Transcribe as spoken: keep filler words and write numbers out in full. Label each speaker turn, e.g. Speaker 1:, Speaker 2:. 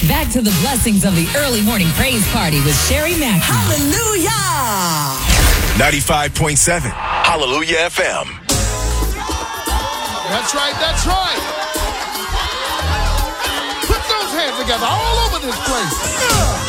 Speaker 1: Back to the blessings of the early morning praise party with Sherry Mackey.
Speaker 2: Hallelujah.
Speaker 3: ninety-five point seven Hallelujah F M.
Speaker 4: That's right, that's right. Put those hands together all over this place. Yeah.